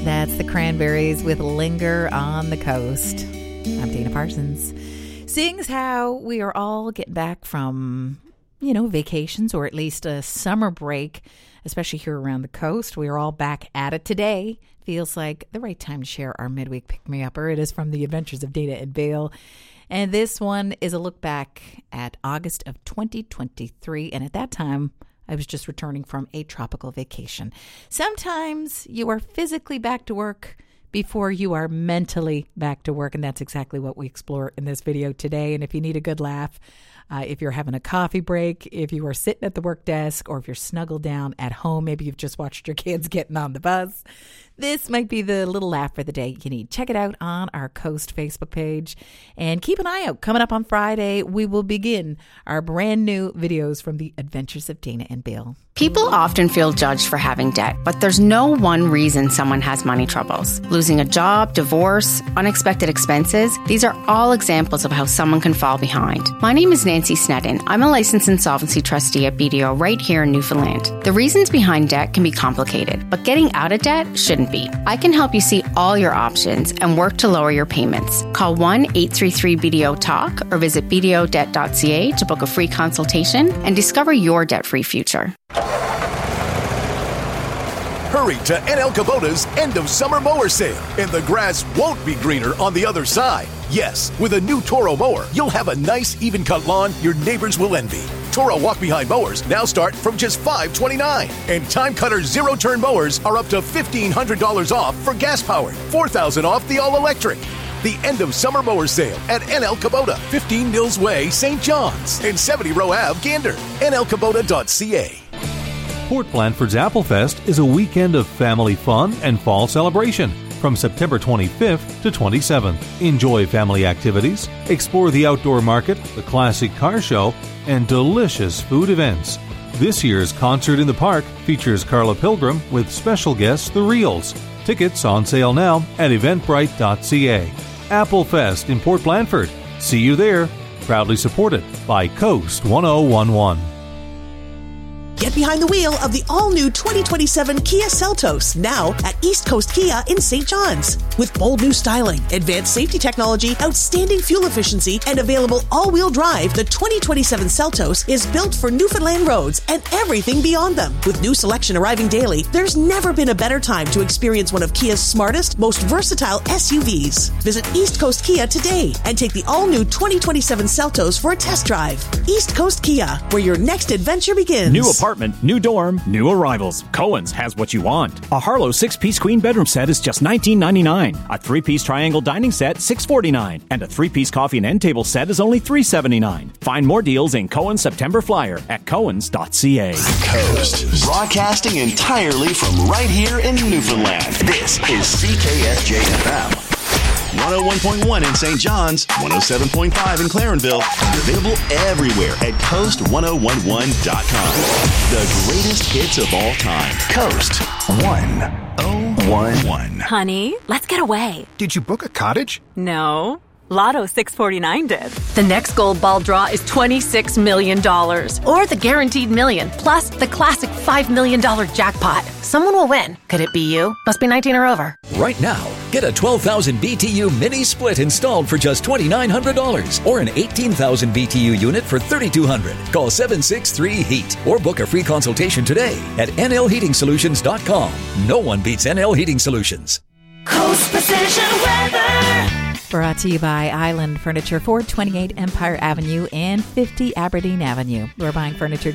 That's the Cranberries with Linger on the Coast. I'm Dana Parsons. Seeing as how we are all getting back from, vacations, or at least a summer break, especially here around the coast, we are all back at it today. Feels like the right time to share our midweek pick-me-upper. It is from the Adventures of Dana and Bill. And this one is a look back at August of 2023. And at that time, I was just returning from a tropical vacation. Sometimes you are physically back to work before you are mentally back to work. And that's exactly what we explore in this video today. And if you need a good laugh, if you're having a coffee break, if you are sitting at the work desk, or if you're snuggled down at home, maybe you've just watched your kids getting on the bus, this might be the little laugh for the day you need. Check it out on our Coast Facebook page. And keep an eye out. Coming up on Friday, we will begin our brand new videos from the Adventures of Dana and Bill. People often feel judged for having debt, but there's no one reason someone has money troubles. Losing a job, divorce, unexpected expenses, these are all examples of how someone can fall behind. My name is Nancy Snedden. I'm a licensed insolvency trustee at BDO right here in Newfoundland. The reasons behind debt can be complicated, but getting out of debt shouldn't be. I can help you see all your options and work to lower your payments. Call 1-833-BDO-TALK or visit bdodebt.ca to book a free consultation and discover your debt-free future. Hurry to NL Kubota's end of summer mower sale, and the grass won't be greener on the other side. Yes, with a new Toro mower, you'll have a nice even cut lawn your neighbors will envy. Toro walk-behind mowers now start from just $529, and Time Cutter zero-turn mowers are up to $1,500 off for gas-powered, $4,000 off the all-electric. The end of summer mower sale at NL Kubota, 15 Mills Way, St. John's, and 70 Row Ave, Gander. NLKubota.ca. Port Blandford's Applefest is a weekend of family fun and fall celebration from September 25th to 27th. Enjoy family activities, explore the outdoor market, the classic car show, and delicious food events. This year's Concert in the Park features Carla Pilgrim with special guests The Reels. Tickets on sale now at eventbrite.ca. Applefest in Port Blandford. See you there. Proudly supported by Coast 1011. Get behind the wheel of the all-new 2027 Kia Seltos, now at East Coast Kia in St. John's. With bold new styling, advanced safety technology, outstanding fuel efficiency, and available all-wheel drive, the 2027 Seltos is built for Newfoundland roads and everything beyond them. With new selection arriving daily, there's never been a better time to experience one of Kia's smartest, most versatile SUVs. Visit East Coast Kia today and take the all-new 2027 Seltos for a test drive. East Coast Kia, where your next adventure begins. New apartment, new dorm, new arrivals. Cohen's has what you want. A Harlow 6-piece queen bedroom set is just $19.99. A 3-piece triangle dining set, $6.49. And a 3-piece coffee and end table set is only $3.79. Find more deals in Cohen's September Flyer at cohens.ca. Coast, broadcasting entirely from right here in Newfoundland. This is CKSJ-FM. 101.1 in St. John's, 107.5 in Clarenville, and available everywhere at coast1011.com. The greatest hits of all time. Coast 1011. Honey, let's get away. Did you book a cottage? No. Lotto 649 did. The next gold ball draw is $26 million. Or the guaranteed million, plus the classic $5 million jackpot. Someone will win. Could it be you? Must be 19 or over. Right now, get a 12,000 BTU mini split installed for just $2,900 or an 18,000 BTU unit for $3,200. Call 763-HEAT or book a free consultation today at nlheatingsolutions.com. No one beats NL Heating Solutions. Coast Precision Weather. Brought to you by Island Furniture, 428 Empire Avenue and 50 Aberdeen Avenue. We're buying furniture